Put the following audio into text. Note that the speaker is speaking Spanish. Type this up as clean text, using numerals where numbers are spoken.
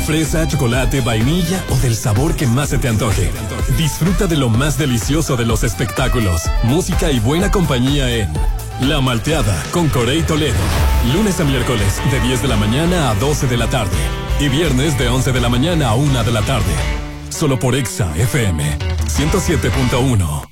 Fresa, chocolate, vainilla o del sabor que más se te antoje. Disfruta de lo más delicioso de los espectáculos, música y buena compañía en La Malteada con Corey Toledo. Lunes a miércoles de 10 de la mañana a 12 de la tarde. Y viernes de 11 de la mañana a 1 de la tarde. Solo por Exa FM 107.1.